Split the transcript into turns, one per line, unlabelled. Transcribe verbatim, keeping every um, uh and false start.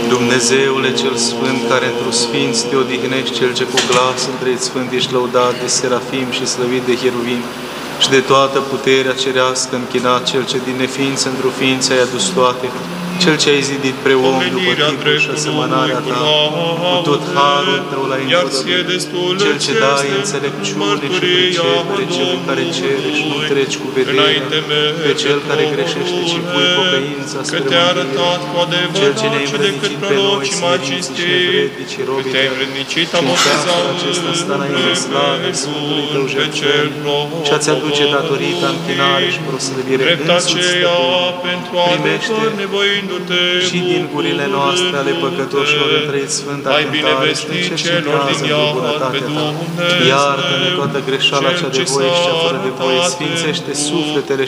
Dumnezeule cel Sfânt, care într-o sfinț te odihnești, Cel ce cu glas întregi sfânt ești lăudat de serafim și slăvit de cheruvim, și de toată puterea cerească închinat, Cel ce din neființă într-o ființă ai adus toate, Cel ce ai zidit pre om după tipul și asemănarea ta, cu tot harul tău l-ai împodobit, Cel ce dai înțelepciune și pricepere celui care cere și nu treci cu vederea, pe cel care greșește și pui pocăința spre mântuire, Cel ce ne-ai învrednicit pe noi, smeriți și nevrednici robii tăi, și în ceasul acesta stă înainte slavă Sfântului tău jertfării, și a-ți aduce datorită închinare și proslăvire însuți stăpâni. Primește și din gurile noastre ale păcătoșilor întregi sfânta cântare și ne cercetează cu bunătatea ta. Iartă-ne toată greșeala cea de voie și cea fără de voie, sfințește sufletele